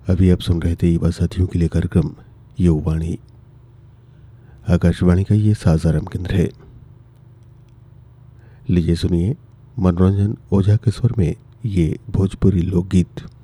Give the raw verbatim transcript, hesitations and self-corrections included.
अभी आप सुन रहे थे युवा साथियों के लिए कार्यक्रम युवावाणी। आकाशवाणी का ये सासाराम केंद्र है। लीजिए सुनिए मनोरंजन ओझा के स्वर में ये भोजपुरी लोकगीत।